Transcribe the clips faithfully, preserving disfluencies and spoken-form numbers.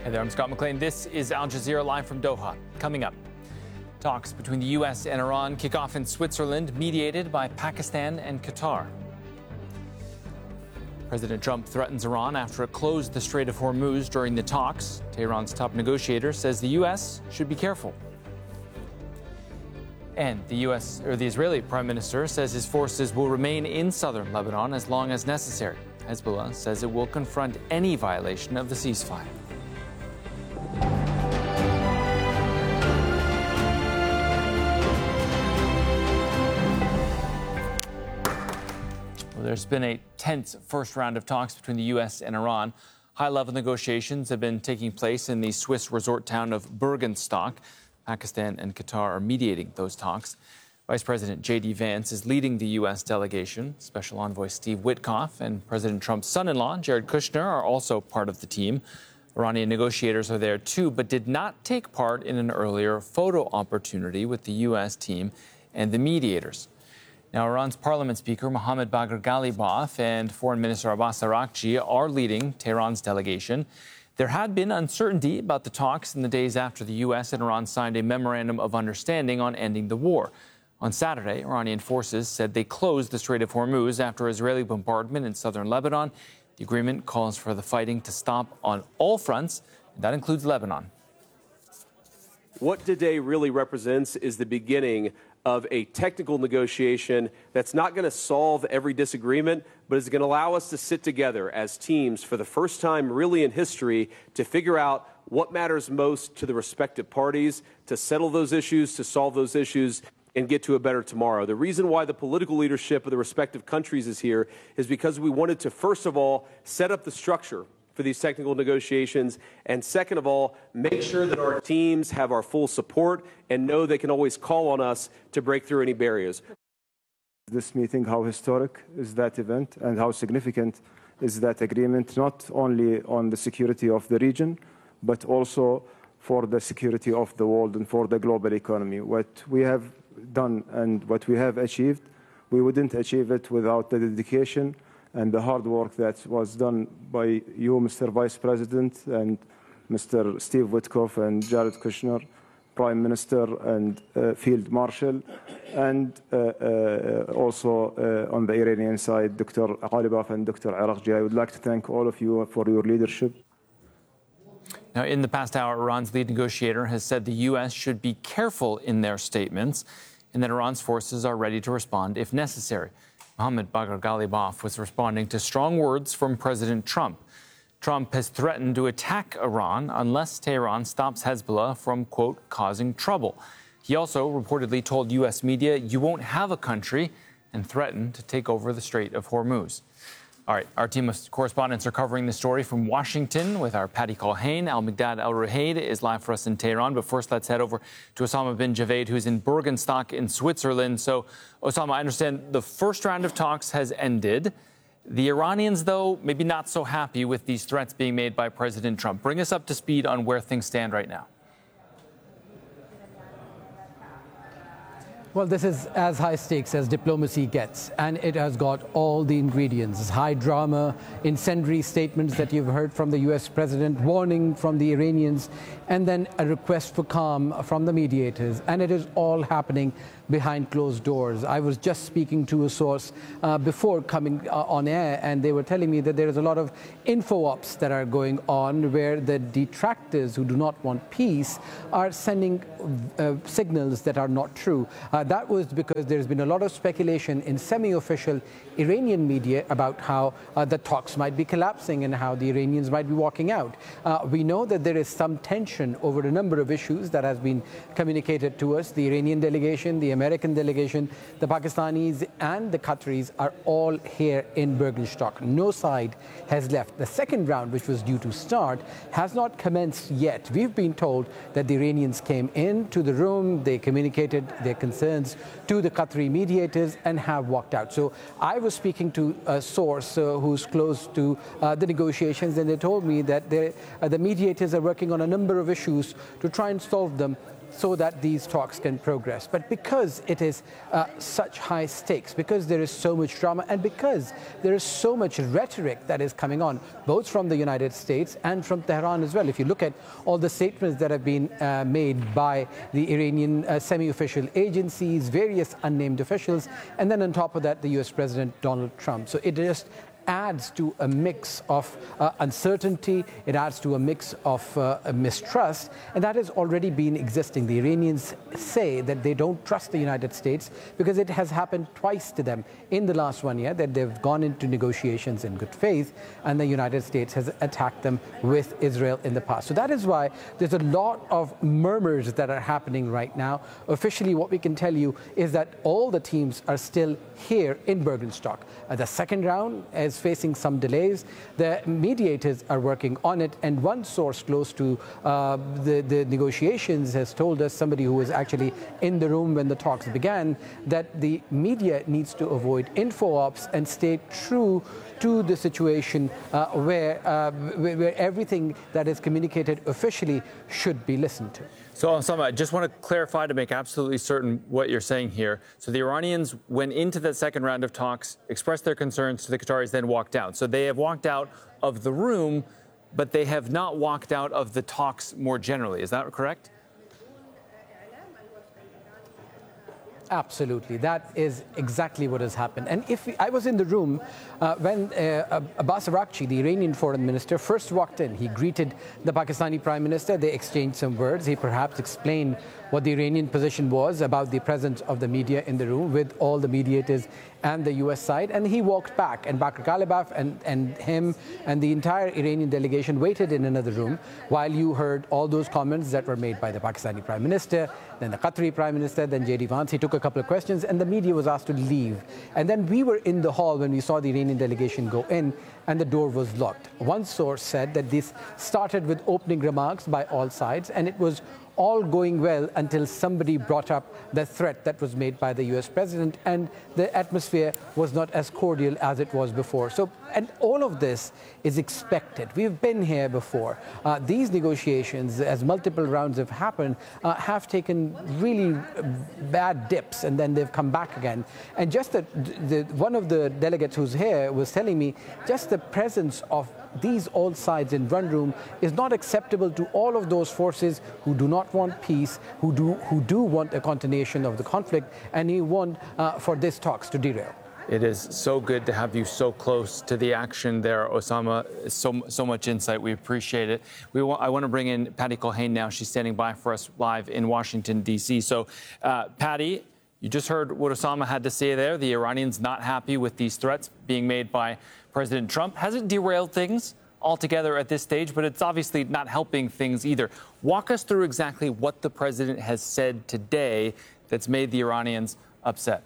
Hey there, I'm Scott McLean. This is Al Jazeera live from Doha. Coming up, talks between the U S and Iran kick off in Switzerland, mediated by Pakistan and Qatar. President Trump threatens Iran after it closed the Strait of Hormuz during the talks. Tehran's top negotiator says the U S should be careful. And the U S or the Israeli prime minister says his forces will remain in southern Lebanon as long as necessary. Hezbollah says it will confront any violation of the ceasefire. Well, there's been a tense first round of talks between the U S and Iran. High-level negotiations have been taking place in the Swiss resort town of Bürgenstock. Pakistan and Qatar are mediating those talks. Vice President J D Vance is leading the U S delegation. Special Envoy Steve Witkoff and President Trump's son-in-law, Jared Kushner, are also part of the team. Iranian negotiators are there too, but did not take part in an earlier photo opportunity with the U S team and the mediators. Now, Iran's parliament speaker, Mohammad Bagher Ghalibaf, and Foreign Minister Abbas Araghchi are leading Tehran's delegation. There had been uncertainty about the talks in the days after the U S and Iran signed a memorandum of understanding on ending the war. On Saturday, Iranian forces said they closed the Strait of Hormuz after Israeli bombardment in southern Lebanon. The agreement calls for the fighting to stop on all fronts, and that includes Lebanon. What today really represents is the beginning of a technical negotiation that's not going to solve every disagreement, but is going to allow us to sit together as teams for the first time really in history to figure out what matters most to the respective parties, to settle those issues, to solve those issues, and get to a better tomorrow. The reason why the political leadership of the respective countries is here is because we wanted to, first of all, set up the structure for these technical negotiations, and second of all, make sure that our teams have our full support and know they can always call on us to break through any barriers. This meeting, how historic is that event and how significant is that agreement, not only on the security of the region, but also for the security of the world and for the global economy. What we have done and what we have achieved, we wouldn't achieve it without the dedication and the hard work that was done by you, Mister Vice President, and Mister Steve Witkoff and Jared Kushner, Prime Minister and uh, Field Marshal, and uh, uh, also uh, on the Iranian side, Doctor Ghalibaf and Doctor Araghchi. I would like to thank all of you for your leadership. Now, in the past hour, Iran's lead negotiator has said the U S should be careful in their statements and that Iran's forces are ready to respond if necessary. Mohammad Bagher Ghalibaf was responding to strong words from President Trump. Trump has threatened to attack Iran unless Tehran stops Hezbollah from, quote, causing trouble. He also reportedly told U S media, you won't have a country, and threatened to take over the Strait of Hormuz. All right, our team of correspondents are covering the story from Washington with our Patty Culhane. Al-Migdad Al-Ruhaid is live for us in Tehran. But first, let's head over to Osama bin Javed, who's in Bürgenstock in Switzerland. So, Osama, I understand the first round of talks has ended. The Iranians, though, maybe not so happy with these threats being made by President Trump. Bring us up to speed on where things stand right now. Well, this is as high stakes as diplomacy gets, and it has got all the ingredients. High drama, incendiary statements that you've heard from the U S president, warning from the Iranians, and then a request for calm from the mediators. And it is all happening behind closed doors. I was just speaking to a source uh, before coming uh, on air, and they were telling me that there is a lot of info ops that are going on where the detractors who do not want peace are sending uh, signals that are not true. Uh, that was because there's been a lot of speculation in semi-official Iranian media about how uh, the talks might be collapsing and how the Iranians might be walking out. Uh, we know that there is some tension over a number of issues that has been communicated to us. The Iranian delegation, the American delegation, the Pakistanis and the Qataris are all here in Bürgenstock. No side has left. The second round, which was due to start, has not commenced yet. We've been told that the Iranians came into the room, they communicated their concerns to the Qatari mediators and have walked out. So I was speaking to a source uh, who's close to uh, the negotiations, and they told me that uh, the mediators are working on a number of issues to try and solve them so that these talks can progress. But because it is uh, such high stakes, because there is so much drama, and because there is so much rhetoric that is coming on, both from the United States and from Tehran as well. If you look at all the statements that have been uh, made by the Iranian uh, semi-official agencies, various unnamed officials, and then on top of that, the U S President Donald Trump. So it just adds to a mix of uh, uncertainty, it adds to a mix of uh, mistrust, and that has already been existing. The Iranians say that they don't trust the United States because it has happened twice to them in the last one year, that they've gone into negotiations in good faith, and the United States has attacked them with Israel in the past. So that is why there's a lot of murmurs that are happening right now. Officially, what we can tell you is that all the teams are still here in Bergenstock. Uh, the second round is facing some delays. The mediators are working on it, and one source close to uh, the, the negotiations has told us, somebody who was actually in the room when the talks began, that the media needs to avoid info ops and stay true to the situation uh, where, uh, where, where everything that is communicated officially should be listened to. So, Osama, I just want to clarify to make absolutely certain what you're saying here. So the Iranians went into the second round of talks, expressed their concerns to the Qataris, then walked out. So they have walked out of the room, but they have not walked out of the talks more generally. Is that correct? Absolutely. That is exactly what has happened. And if we, I was in the room uh, when uh, Abbas Araghchi, the Iranian foreign minister, first walked in. He greeted the Pakistani prime minister. They exchanged some words. He perhaps explained what the Iranian position was about the presence of the media in the room with all the mediators and the U S side. And he walked back. And Bakr Kalibaf and, and him and the entire Iranian delegation waited in another room while you heard all those comments that were made by the Pakistani prime minister, then the Qatari prime minister, then J D Vance. He took a couple of questions and the media was asked to leave. And then we were in the hall when we saw the Iranian delegation go in, and the door was locked. One source said that this started with opening remarks by all sides, and it was all going well until somebody brought up the threat that was made by the U S president, and the atmosphere was not as cordial as it was before. So, and all of this is expected. We've been here before. Uh, these negotiations, as multiple rounds have happened, uh, have taken really bad dips, and then they've come back again. And just the, the, one of the delegates who's here was telling me just the presence of these all sides in one room is not acceptable to all of those forces who do not want peace, who do who do want a continuation of the conflict, and who want uh, for these talks to derail. It is so good to have you so close to the action there, Osama. So so much insight. We appreciate it. We want, I want to bring in Patty Culhane now. She's standing by for us live in Washington, D C. So, uh, Patty, you just heard what Osama had to say there. The Iranians not happy with these threats being made by President Trump. Hasn't derailed things altogether at this stage, but it's obviously not helping things either. Walk us through exactly what the president has said today that's made the Iranians upset.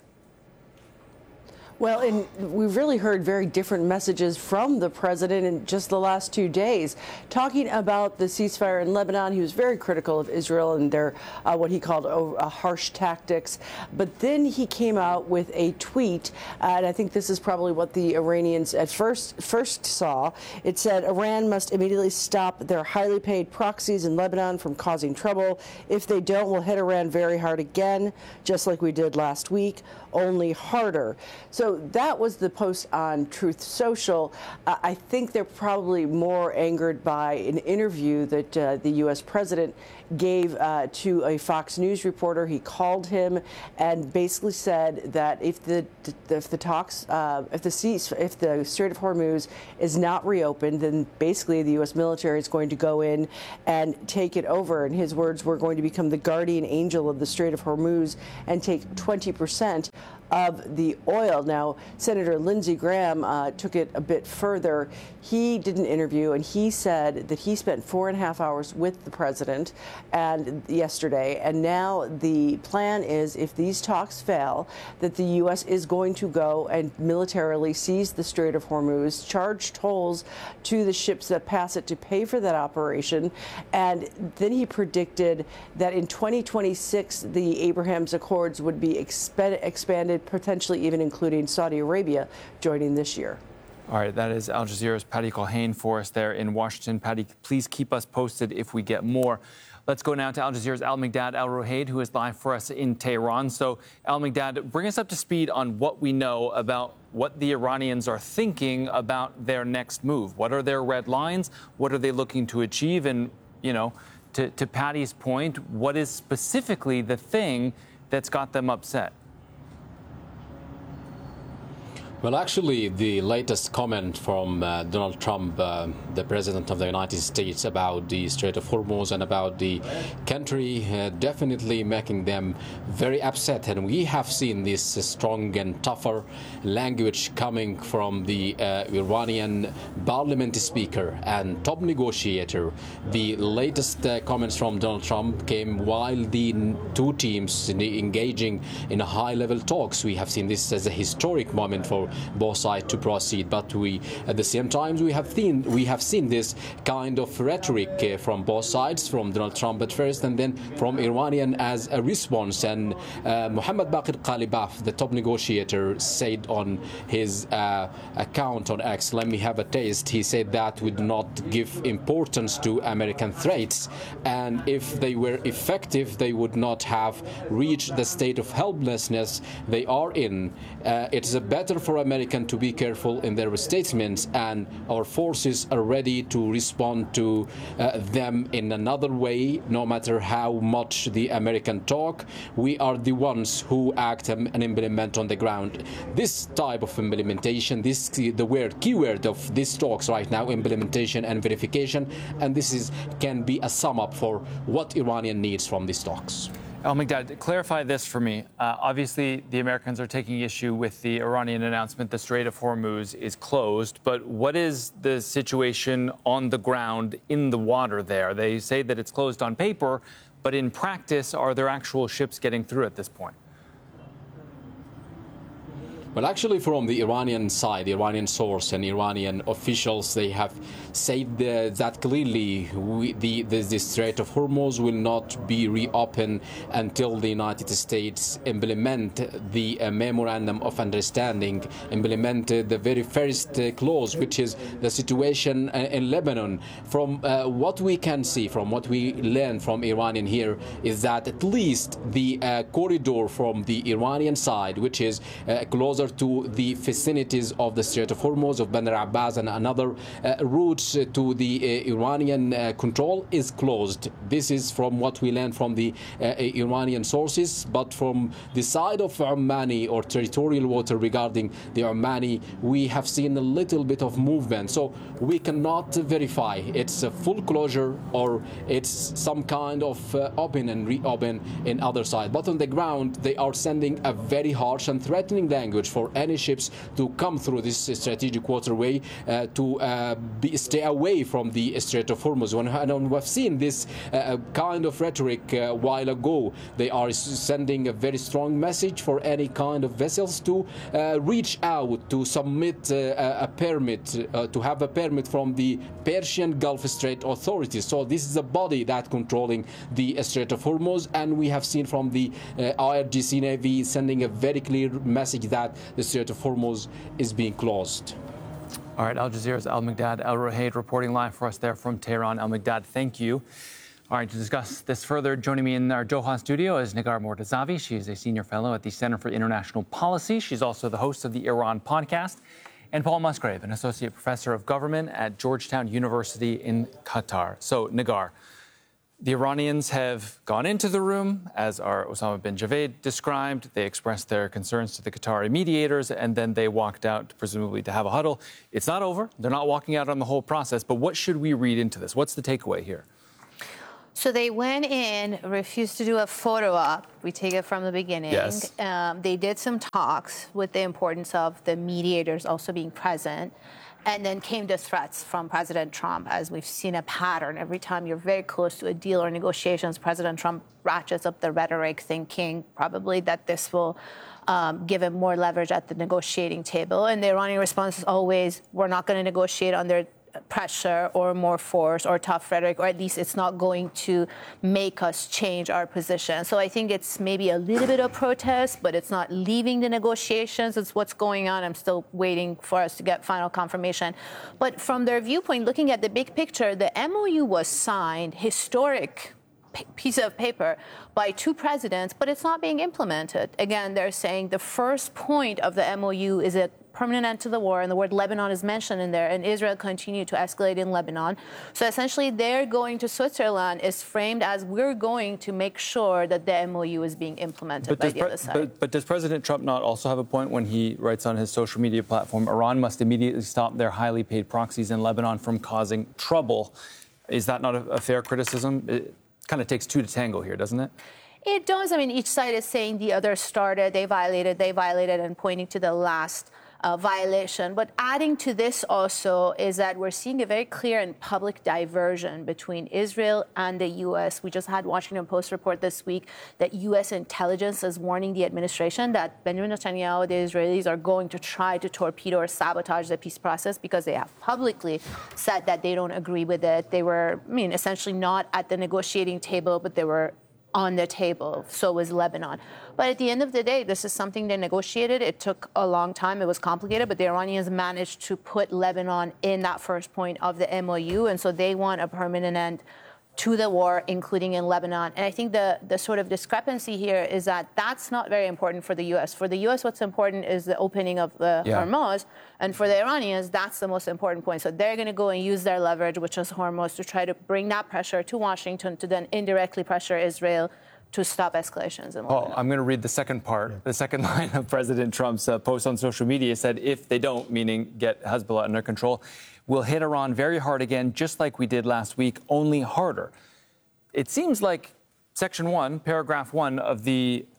Well, and we've really heard very different messages from the president in just the last two days. Talking about the ceasefire in Lebanon, he was very critical of Israel and their uh, what he called uh, harsh tactics. But then he came out with a tweet, uh, and I think this is probably what the Iranians at first first saw. It said, Iran must immediately stop their highly paid proxies in Lebanon from causing trouble. If they don't, we'll hit Iran very hard again, just like we did last week, only harder. So So that was the post on Truth Social. Uh, I think they're probably more angered by an interview that uh, the U S president gave uh, to a Fox News reporter. He called him and basically said that if the if the talks, uh, if the seas, if the Strait of Hormuz is not reopened, then basically the U S military is going to go in and take it over. In his words, we're going to become the guardian angel of the Strait of Hormuz and take twenty percent of the oil. Now, Senator Lindsey Graham uh, took it a bit further. He did an interview, and he said that he spent four and a half hours with the president and yesterday, and now the plan is, if these talks fail, that the U S is going to go and militarily seize the Strait of Hormuz, charge tolls to the ships that pass it to pay for that operation. And then he predicted that in twenty twenty-six, the Abraham's Accords would be exp- expanded, potentially even including Saudi Arabia joining this year. All right, that is Al Jazeera's Patty Culhane for us there in Washington. Patty, please keep us posted if we get more. Let's go now to Al Jazeera's Al-Mikdad Al-Rohaid, who is live for us in Tehran. So, Al-Mikdad, bring us up to speed on what we know about what the Iranians are thinking about their next move. What are their red lines? What are they looking to achieve? And, you know, to, to Patty's point, what is specifically the thing that's got them upset? Well, actually, the latest comment from uh, Donald Trump, uh, the President of the United States, about the Strait of Hormuz and about the country uh, definitely making them very upset. And we have seen this uh, strong and tougher language coming from the uh, Iranian parliament speaker and top negotiator. The latest uh, comments from Donald Trump came while the two teams engaging in high-level talks. We have seen this as a historic moment for both sides to proceed, but we, at the same time, we have seen we have seen this kind of rhetoric uh, from both sides, from Donald Trump at first, and then from Iranian as a response. And uh, Mohammad Baqir Ghalibaf, the top negotiator, said on his uh, account on X, "Let me have a taste." He said that we do not give importance to American threats, and if they were effective, they would not have reached the state of helplessness they are in. Uh, it's better for American to be careful in their statements, and our forces are ready to respond to uh, them in another way, no matter how much the American talk. We are the ones who act and implement on the ground. This type of implementation, this the word keyword of these talks right now, implementation and verification, and this is can be a sum up for what Iranian needs from these talks. Al-Mikdad, clarify this for me. Uh, obviously, the Americans are taking issue with the Iranian announcement the Strait of Hormuz is closed. But what is the situation on the ground in the water there? They say that it's closed on paper, but in practice, are there actual ships getting through at this point? Well, actually, from the Iranian side, the Iranian source and Iranian officials, they have said uh, that clearly we, the, the, the Strait of Hormuz will not be reopened until the United States implement the uh, Memorandum of Understanding, implement uh, the very first uh, clause, which is the situation uh, in Lebanon. From uh, what we can see, from what we learn from Iranian here, is that at least the uh, corridor from the Iranian side, which is uh, closer to the vicinities of the Strait of Hormuz, of Bandar Abbas, and another uh, routes uh, to the uh, Iranian uh, control, is closed. This is from what we learned from the uh, Iranian sources. But from the side of Omani or territorial water regarding the Omani, we have seen a little bit of movement. So we cannot verify it's a full closure or it's some kind of uh, open and reopen in other side. But on the ground, they are sending a very harsh and threatening language for any ships to come through this strategic waterway uh, to uh, be, stay away from the Strait of Hormuz. When, and we've seen this uh, kind of rhetoric a uh, while ago. They are sending a very strong message for any kind of vessels to uh, reach out to submit uh, a permit, uh, to have a permit from the Persian Gulf Strait authorities. So this is a body that controlling the Strait of Hormuz, and we have seen from the uh, I R G C Navy sending a very clear message that the Strait of Hormuz is being closed. All right, Al Jazeera's Al-Mikdad Al-Rohaid reporting live for us there from Tehran. Al-Mikdad, thank you. All right, to discuss this further, joining me in our Doha studio is Negar Mortazavi. She is a senior fellow at the Center for International Policy. She's also the host of the Iran podcast. And Paul Musgrave, an associate professor of government at Georgetown University in Qatar. So, Negar, the Iranians have gone into the room, as our Osama bin Javed described. They expressed their concerns to the Qatari mediators, and then they walked out, presumably to have a huddle. It's not over. They're not walking out on the whole process. But what should we read into this? What's the takeaway here? So they went in, refused to do a photo op. We take it from the beginning. Yes. Um, they did some talks with the importance of the mediators also being present. And then came the threats from President Trump, as we've seen a pattern. Every time you're very close to a deal or negotiations, President Trump ratchets up the rhetoric, thinking probably that this will um, give him more leverage at the negotiating table. And the Iranian response is always, we're not going to negotiate under pressure or more force or tough rhetoric, or at least it's not going to make us change our position. So I think it's maybe a little bit of protest, but it's not leaving the negotiations. It's what's going on. I'm still waiting for us to get final confirmation. But from their viewpoint, looking at the big picture, the M O U was signed, historic piece of paper, by two presidents, but it's not being implemented. Again, they're saying the first point of the M O U is a permanent end to the war, and the word Lebanon is mentioned in there, and Israel continued to escalate in Lebanon. So essentially, they're going to Switzerland is framed as we're going to make sure that the M O U is being implemented but by does the pre- other side. But, but does President Trump not also have a point when he writes on his social media platform, Iran must immediately stop their highly paid proxies in Lebanon from causing trouble? Is that not a, a fair criticism? It kind of takes two to tango here, doesn't it? It does. I mean, each side is saying the other started, they violated, they violated, and pointing to the last Uh, violation. But adding to this also is that we're seeing a very clear and public diversion between Israel and the U S. We just had Washington Post report this week that U S intelligence is warning the administration that Benjamin Netanyahu, the Israelis, are going to try to torpedo or sabotage the peace process because they have publicly said that they don't agree with it. They were, I mean, essentially not at the negotiating table, but they were on the table. So was Lebanon. But at the end of the day, this is something they negotiated. It took a long time. It was complicated, but the Iranians managed to put Lebanon in that first point of the M O U. And so they want a permanent end to the war, including in Lebanon. And I think the, the sort of discrepancy here is that that's not very important for the U S. For the U S, what's important is the opening of the yeah. Hormuz. And for the Iranians, that's the most important point. So they're going to go and use their leverage, which is Hormuz, to try to bring that pressure to Washington to then indirectly pressure Israel to stop escalations in Lebanon. Oh, I'm going to read the second part. Yeah. The second line of President Trump's uh, post on social media said, if they don't, meaning get Hezbollah under control, we'll hit Iran very hard again, just like we did last week, only harder. It seems like Section one, Paragraph one of the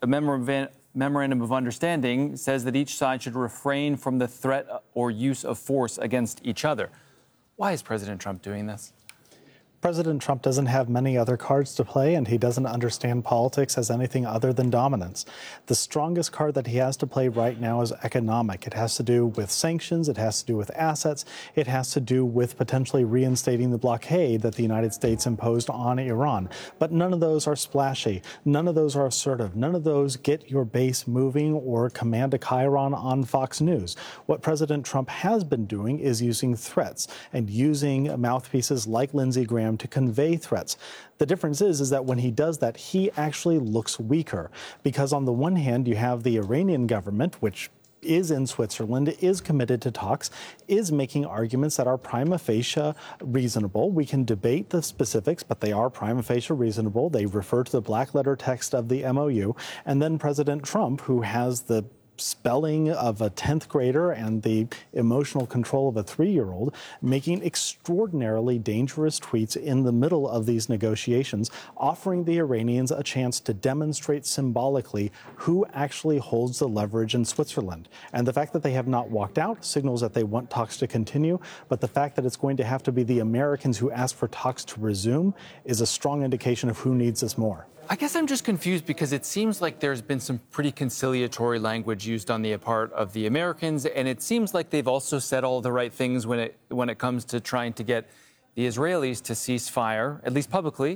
Memorandum of Understanding says that each side should refrain from the threat or use of force against each other. Why is President Trump doing this? President Trump doesn't have many other cards to play, and he doesn't understand politics as anything other than dominance. The strongest card that he has to play right now is economic. It has to do with sanctions. It has to do with assets. It has to do with potentially reinstating the blockade that the United States imposed on Iran. But none of those are splashy. None of those are assertive. None of those get your base moving or command a chyron on Fox News. What President Trump has been doing is using threats and using mouthpieces like Lindsey Graham to convey threats. The difference is, is that when he does that, he actually looks weaker. Because on the one hand, you have the Iranian government, which is in Switzerland, is committed to talks, is making arguments that are prima facie reasonable. We can debate the specifics, but they are prima facie reasonable. They refer to the black letter text of the M O U. And then President Trump, who has the spelling of a tenth grader and the emotional control of a three-year-old, making extraordinarily dangerous tweets in the middle of these negotiations, offering the Iranians a chance to demonstrate symbolically who actually holds the leverage in Switzerland. And the fact that they have not walked out signals that they want talks to continue, but the fact that it's going to have to be the Americans who ask for talks to resume is a strong indication of who needs this more. I guess I'm just confused because it seems like there's been some pretty conciliatory language used on the part of the Americans, and it seems like they've also said all the right things when it when it comes to trying to get the Israelis to cease fire, at least publicly.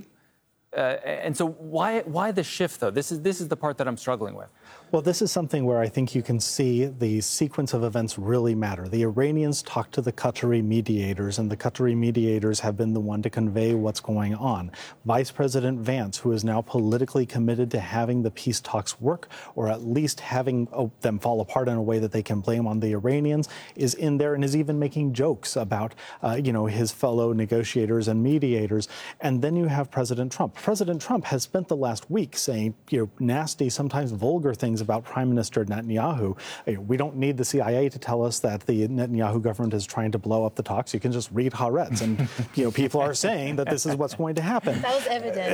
Uh, and so why why the shift, though? This is this is the part that I'm struggling with. Well, this is something where I think you can see the sequence of events really matter. The Iranians talked to the Qatari mediators, and the Qatari mediators have been the one to convey what's going on. Vice President Vance, who is now politically committed to having the peace talks work, or at least having oh, them fall apart in a way that they can blame on the Iranians, is in there and is even making jokes about, uh, you know, his fellow negotiators and mediators. And then you have President Trump. President Trump has spent the last week saying, you know, nasty, sometimes vulgar things about Prime Minister Netanyahu. We don't need the C I A to tell us that the Netanyahu government is trying to blow up the talks. You can just read Haaretz, and you know people are saying that this is what's going to happen. That was evident.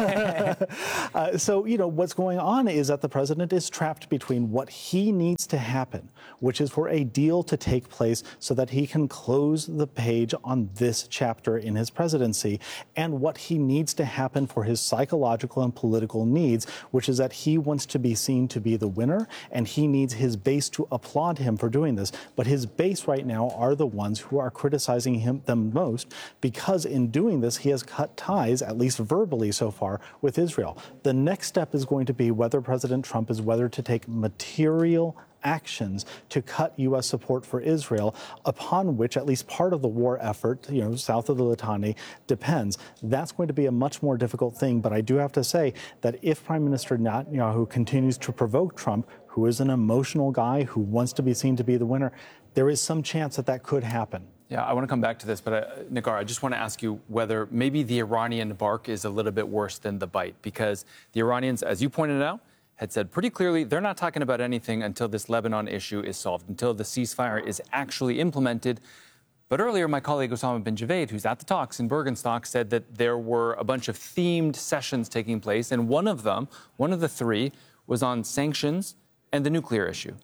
uh, so you know what's going on is that the president is trapped between what he needs to happen, which is for a deal to take place so that he can close the page on this chapter in his presidency, and what he needs to happen for his psychological and political needs, which is that he wants to be seen to be be the winner, and he needs his base to applaud him for doing this. But his base right now are the ones who are criticizing him the most, because in doing this, he has cut ties, at least verbally so far, with Israel. The next step is going to be whether President Trump is whether to take material actions to cut U S support for Israel, upon which at least part of the war effort, you know, south of the Litani, depends. That's going to be a much more difficult thing. But I do have to say that if Prime Minister Netanyahu continues to provoke Trump, who is an emotional guy who wants to be seen to be the winner, there is some chance that that could happen. Yeah, I want to come back to this, but uh, Nigar, I just want to ask you whether maybe the Iranian bark is a little bit worse than the bite, because the Iranians, as you pointed out, had said pretty clearly they're not talking about anything until this Lebanon issue is solved, until the ceasefire is actually implemented. But earlier, my colleague Osama bin Javed, who's at the talks in Bergenstock, said that there were a bunch of themed sessions taking place, and one of them, one of the three, was on sanctions and the nuclear issue.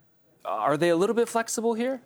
Are they a little bit flexible here?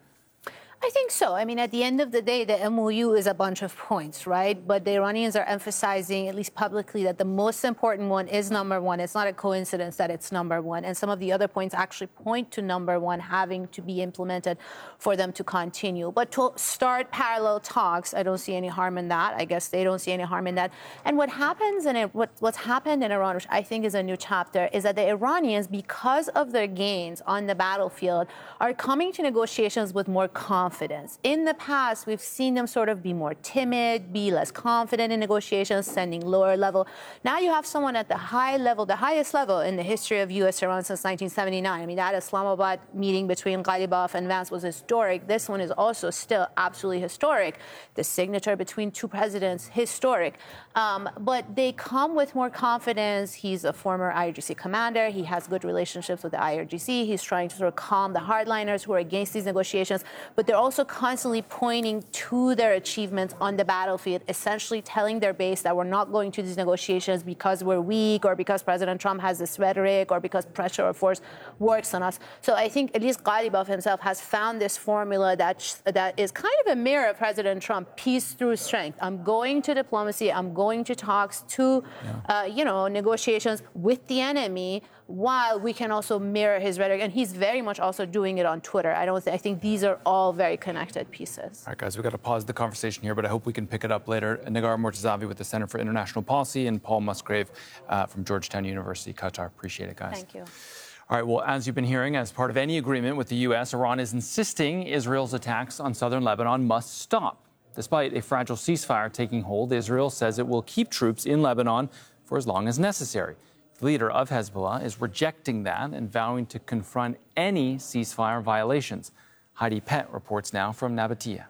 I think so. I mean, at the end of the day, the M O U is a bunch of points, right? But the Iranians are emphasizing, at least publicly, that the most important one is number one. It's not a coincidence that it's number one. And some of the other points actually point to number one having to be implemented for them to continue. But to start parallel talks, I don't see any harm in that. I guess they don't see any harm in that. And what happens in it, what, what's happened in Iran, which I think is a new chapter, is that the Iranians, because of their gains on the battlefield, are coming to negotiations with more confidence. Confidence. In the past, we've seen them sort of be more timid, be less confident in negotiations, sending lower level. Now you have someone at the high level, the highest level in the history of U S Iran since nineteen seventy-nine. I mean, that Islamabad meeting between Ghalibaf and Vance was historic. This one is also still absolutely historic. The signature between two presidents, historic. Um, but they come with more confidence. He's a former I R G C commander. He has good relationships with the I R G C. He's trying to sort of calm the hardliners who are against these negotiations. But they're also constantly pointing to their achievements on the battlefield, essentially telling their base that we're not going to these negotiations because we're weak, or because President Trump has this rhetoric, or because pressure or force works on us. So I think at least Ghalibaf himself has found this formula that, that is kind of a mirror of President Trump, peace through strength. I'm going to diplomacy, I'm going to talks, to, yeah. uh, you know, negotiations with the enemy, while we can also mirror his rhetoric. And he's very much also doing it on Twitter. I don't think, I think these are all very connected pieces. All right, guys, we've got to pause the conversation here, but I hope we can pick it up later. Nigar Mortazavi with the Center for International Policy, and Paul Musgrave uh, from Georgetown University, Qatar. Appreciate it, guys. Thank you. All right, well, as you've been hearing, as part of any agreement with the U S, Iran is insisting Israel's attacks on southern Lebanon must stop. Despite a fragile ceasefire taking hold, Israel says it will keep troops in Lebanon for as long as necessary. The leader of Hezbollah is rejecting that and vowing to confront any ceasefire violations. Heidi Pett reports now from Nabatea.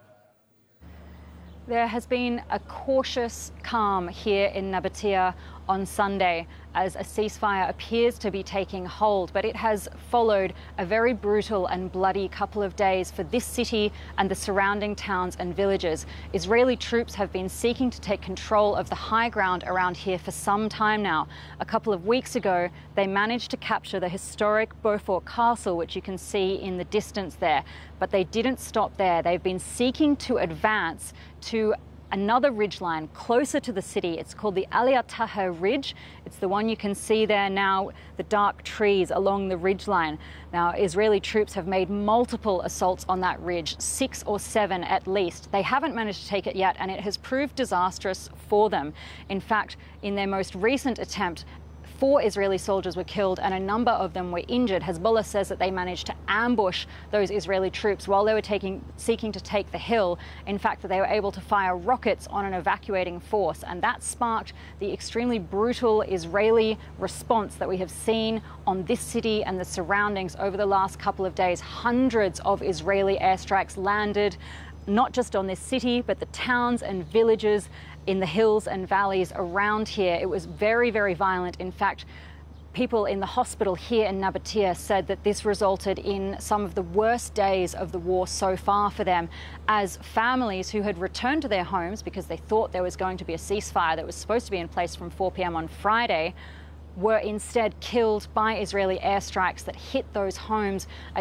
There has been a cautious calm here in Nabatea on Sunday as a ceasefire appears to be taking hold, but it has followed a very brutal and bloody couple of days for this city and the surrounding towns and villages. Israeli troops have been seeking to take control of the high ground around here for some time now. A couple of weeks ago, they managed to capture the historic Beaufort Castle, which you can see in the distance there, but they didn't stop there. They've been seeking to advance to another ridgeline closer to the city. It's called the Aliyah Taha Ridge. It's the one you can see there now, the dark trees along the ridgeline. Now, Israeli troops have made multiple assaults on that ridge, six or seven at least. They haven't managed to take it yet, and it has proved disastrous for them. In fact, in their most recent attempt, Four Israeli soldiers were killed and a number of them were injured. Hezbollah says that they managed to ambush those Israeli troops while they were taking, seeking to take the hill. In fact, that they were able to fire rockets on an evacuating force, and that sparked the extremely brutal Israeli response that we have seen on this city and the surroundings over the last couple of days. Hundreds of Israeli airstrikes landed, not just on this city, but the towns and villages in the hills and valleys around here. It was very, very violent. In fact, people in the hospital here in Nabatea said that this resulted in some of the worst days of the war so far for them, as families who had returned to their homes because they thought there was going to be a ceasefire that was supposed to be in place from four p m on Friday were instead killed by Israeli airstrikes that hit those homes.